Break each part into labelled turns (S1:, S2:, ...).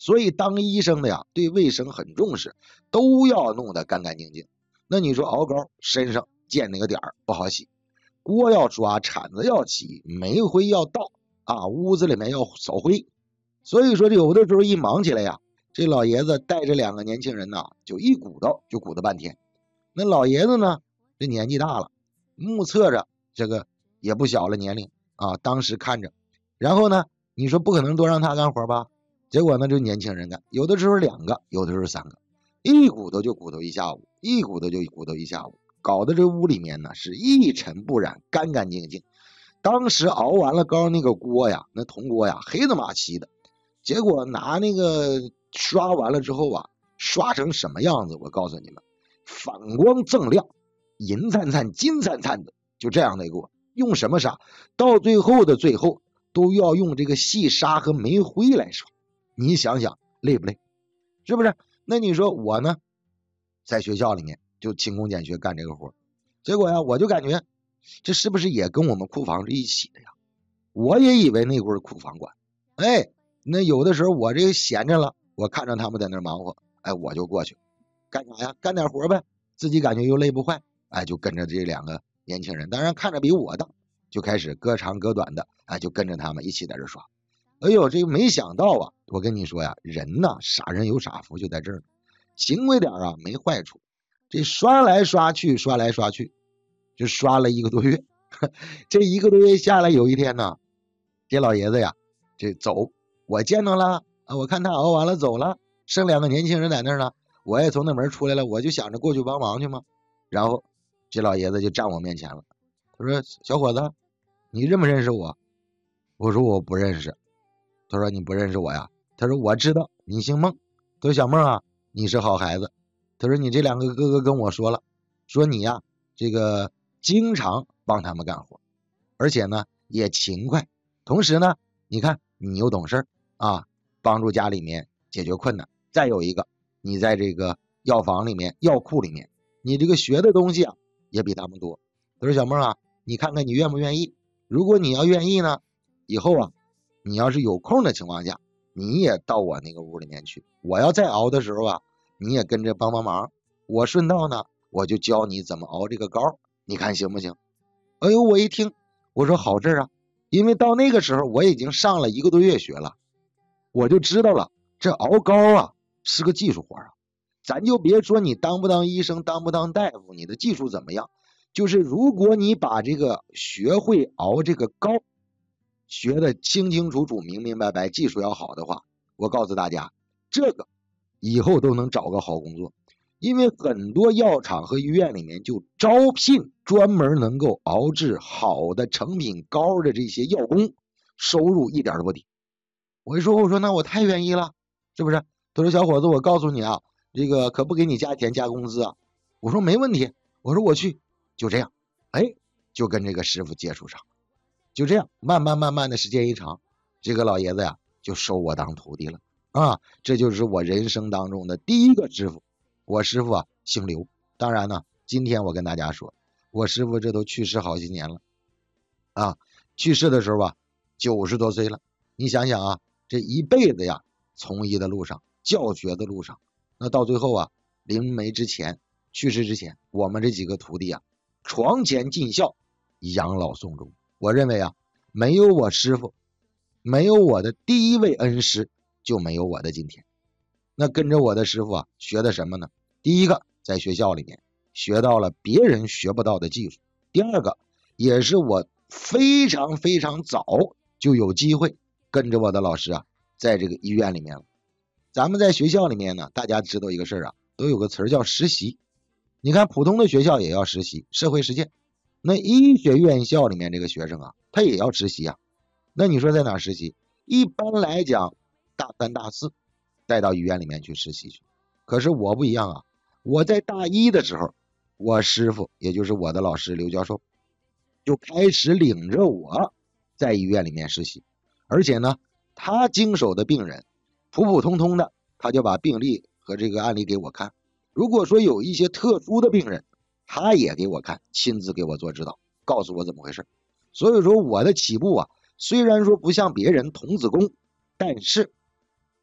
S1: 所以当医生的呀，对卫生很重视，都要弄得干干净净。那你说熬膏身上见那个点儿不好洗，锅要刷，铲子要洗，煤灰要倒啊，屋子里面要扫灰。所以说有的时候一忙起来呀，这老爷子带着2个年轻人呐，就一鼓捣就鼓捣半天。那老爷子呢，这年纪大了，目测着这个也不小了年龄啊，当时看着，然后呢，你说不可能多让他干活吧？结果呢，就年轻人干，有的时候2个，有的时候3个，一鼓捣就鼓捣一下午，一鼓捣就鼓捣一下午，搞得这屋里面呢是一尘不染，干干净净。当时熬完了膏那个锅呀，那铜锅呀，黑的麻漆的。结果拿那个刷完了之后啊，刷成什么样子？我告诉你们，反光锃亮，银灿灿、金灿灿的，就这样的锅。用什么刷？到最后的最后，都要用这个细沙和煤灰来刷。你想想，累不累？是不是？那你说我呢，在学校里面就勤工俭学干这个活，结果呀，我就感觉这是不是也跟我们库房是一起的呀？我也以为那会儿库房管，哎。那有的时候我这个闲着了，我看着他们在那忙活，哎，我就过去干啥呀？干点活呗，自己感觉又累不坏，哎，就跟着这2个年轻人，当然看着比我大，就开始割长割短的，哎，就跟着他们一起在这刷。哎呦，这个没想到啊，我跟你说呀，人呐，傻人有傻福就在这儿呢，勤快点啊，没坏处。这刷来刷去，刷来刷去，就刷了1个多月。这1个多月下来，有一天呢，这老爷子呀，这走。我见到了啊，我看他熬完了走了，剩2个年轻人在那儿呢，我也从那门出来了，我就想着过去帮忙去嘛。然后这老爷子就站我面前了，他说：小伙子，你认不认识我？我说我不认识。他说你不认识我呀？他说我知道你姓孟。他说小孟啊，你是好孩子。他说你这2个哥哥跟我说了，说你呀这个经常帮他们干活，而且呢也勤快，同时呢你看你又懂事啊，帮助家里面解决困难。再有一个，你在这个药房里面、药库里面，你这个学的东西啊也比他们多。他说小孟啊，你看看你愿不愿意？如果你要愿意呢，以后啊，你要是有空的情况下，你也到我那个屋里面去。我要再熬的时候啊，你也跟着帮帮忙。我顺道呢，我就教你怎么熬这个膏，你看行不行？哎呦，我一听，我说好事啊，因为到那个时候我已经上了1个多月学了。我就知道了，这熬膏啊是个技术活啊。咱就别说你当不当医生，当不当大夫，你的技术怎么样，就是如果你把这个学会熬这个膏，学的清清楚楚、明明白白，技术要好的话，我告诉大家，这个以后都能找个好工作。因为很多药厂和医院里面就招聘专门能够熬制好的成品膏的这些药工，收入一点都不低。我说那我太愿意了，是不是？他说小伙子，我告诉你啊，这个可不给你加钱加工资啊。我说没问题，我说我去。就这样，哎，就跟这个师傅接触上，就这样慢慢的时间一长，这个老爷子呀就收我当徒弟了啊。这就是我人生当中的第1个师傅。我师傅啊姓刘，当然呢，今天我跟大家说，我师傅这都去世好些年了啊。去世的时候啊90多岁了，你想想啊，这一辈子呀，从医的路上，教学的路上，那到最后啊，临没之前，去世之前，我们这几个徒弟啊，床前尽孝，养老送终。我认为啊，没有我师傅，没有我的第1位恩师，就没有我的今天。那跟着我的师傅啊，学的什么呢？第1个，在学校里面学到了别人学不到的技术；第2个，也是我非常非常早就有机会跟着我的老师啊，在这个医院里面了。咱们在学校里面呢，大家知道一个事啊，都有个词叫实习。你看普通的学校也要实习，社会实践。那医学院校里面这个学生啊，他也要实习啊。那你说在哪实习？一般来讲，大3、大4带到医院里面去实习去。可是我不一样啊，我在大1的时候，我师傅也就是我的老师刘教授就开始领着我在医院里面实习。而且呢，他经手的病人普普通通的，他就把病历和这个案例给我看。如果说有一些特殊的病人，他也给我看，亲自给我做指导，告诉我怎么回事。所以说我的起步啊，虽然说不像别人童子功，但是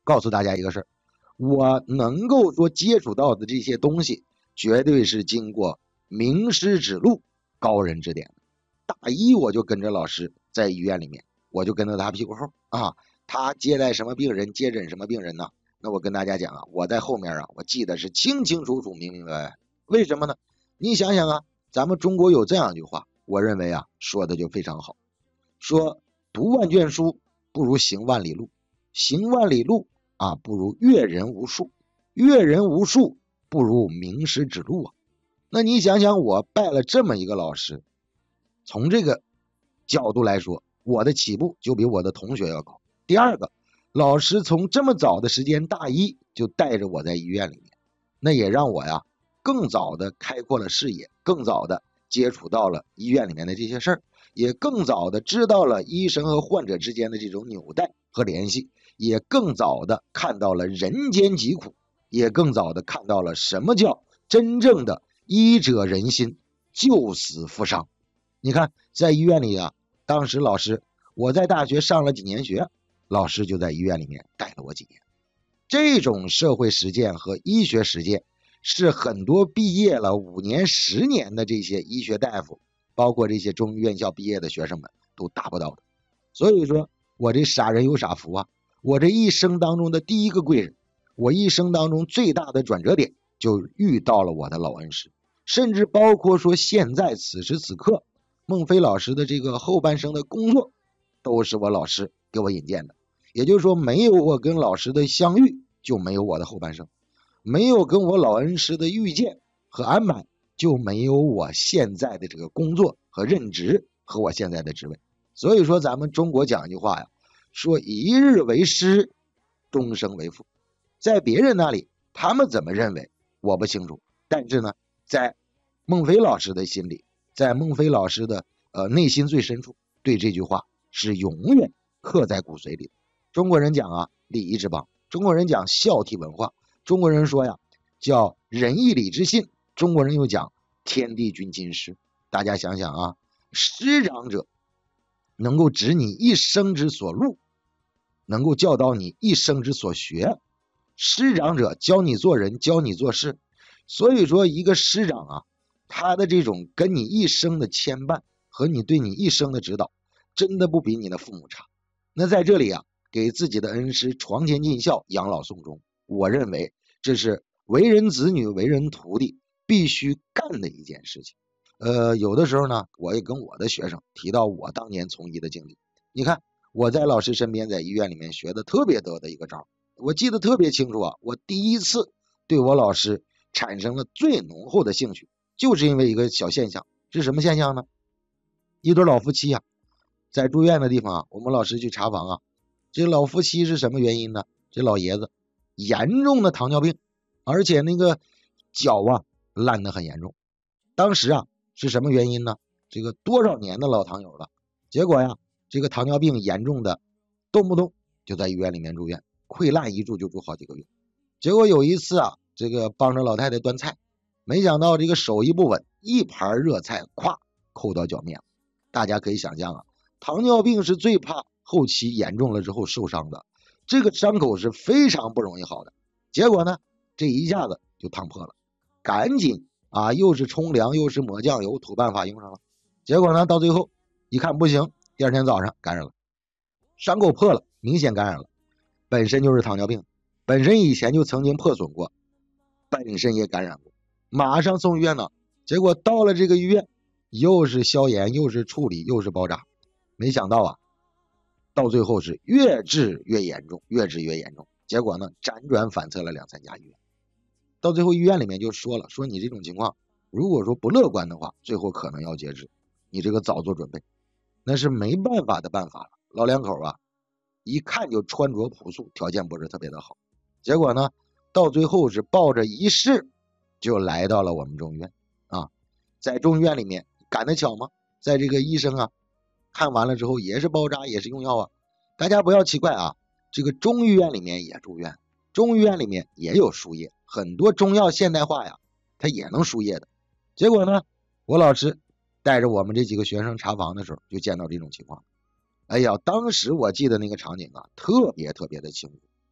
S1: 告诉大家一个事儿，我能够说接触到的这些东西，绝对是经过名师指路、高人指点的。大一我就跟着老师在医院里面，我就跟着他屁股后啊，他接待什么病人，接诊什么病人呢？那我跟大家讲啊，我在后面啊，我记得是清清楚楚、明明白白。为什么呢？你想想啊，咱们中国有这样一句话，我认为啊，说的就非常好，说读万卷书不如行万里路，行万里路啊不如阅人无数，阅人无数不如名师指路啊。那你想想，我拜了这么一个老师，从这个角度来说，我的起步就比我的同学要高。第二个，老师从这么早的时间，大一就带着我在医院里面，那也让我呀更早的开阔了视野，更早的接触到了医院里面的这些事儿，也更早的知道了医生和患者之间的这种纽带和联系，也更早的看到了人间疾苦，也更早的看到了什么叫真正的医者仁心，救死扶伤。你看在医院里啊，当时老师，我在大学上了几年学，老师就在医院里面带了我几年。这种社会实践和医学实践是很多毕业了5年10年的这些医学大夫，包括这些中医院校毕业的学生们都达不到的。所以说我这傻人有傻福啊，我这一生当中的第一个贵人，我一生当中最大的转折点就遇到了我的老恩师，甚至包括说现在此时此刻孟非老师的这个后半生的工作都是我老师给我引荐的。也就是说，没有我跟老师的相遇，就没有我的后半生，没有跟我老恩师的遇见和安排，就没有我现在的这个工作和任职和我现在的职位。所以说咱们中国讲一句话呀，说一日为师，终生为父。在别人那里他们怎么认为我不清楚，但是呢在孟非老师的心里，在孟非老师的内心最深处，对这句话是永远刻在骨髓里的。中国人讲啊，礼仪之邦，中国人讲孝悌文化，中国人说呀叫仁义礼智信，中国人又讲天地君亲师。大家想想啊，师长者能够指你一生之所路，能够教导你一生之所学，师长者教你做人，教你做事。所以说一个师长啊，他的这种跟你一生的牵绊和你对你一生的指导，真的不比你的父母差。那在这里啊，给自己的恩师床前尽孝，养老送终，我认为这是为人子女为人徒弟必须干的一件事情。有的时候呢，我也跟我的学生提到我当年从医的经历。你看我在老师身边，在医院里面学的特别多的一个招，我记得特别清楚啊。我第一次对我老师产生了最浓厚的兴趣，就是因为一个小现象。是什么现象呢？一对老夫妻啊，在住院的地方啊，我们老师去查房啊，这老夫妻是什么原因呢？这老爷子严重的糖尿病，而且那个脚啊烂得很严重。当时啊是什么原因呢？这个多少年的老糖友了，结果呀这个糖尿病严重的动不动就在医院里面住院，溃烂一住就住好几个月。结果有一次啊，这个帮着老太太端菜，没想到这个手艺不稳，一盘热菜咵扣到脚面了。大家可以想象啊，糖尿病是最怕后期严重了之后受伤的，这个伤口是非常不容易好的。结果呢，这一下子就烫破了，赶紧啊，又是冲凉又是抹酱油，土办法用上了。结果呢，到最后一看不行，第二天早上感染了，伤口破了，明显感染了，本身就是糖尿病，本身以前就曾经破损过，本身也感染过，马上送医院了。结果到了这个医院，又是消炎又是处理又是包扎，没想到啊，到最后是越治越严重，越治越严重。结果呢，辗转反侧了2、3家医院，到最后医院里面就说了，说你这种情况如果说不乐观的话，最后可能要截肢，你这个早做准备。那是没办法的办法了。老两口啊，一看就穿着朴素，条件不是特别的好。结果呢，到最后是抱着一试就来到了我们中医院啊。在中医院里面赶得巧吗？在这个医生啊看完了之后也是包扎也是用药啊。大家不要奇怪啊，这个中医院里面也住院，中医院里面也有输液，很多中药现代化呀它也能输液的。结果呢，我老师带着我们这几个学生查房的时候就见到这种情况。哎呀，当时我记得那个场景啊特别特别的清楚。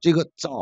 S1: 这个早